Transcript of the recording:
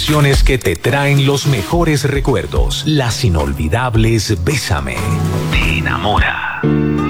canciones que te traen los mejores recuerdos. Las inolvidables Bésame. Te enamora.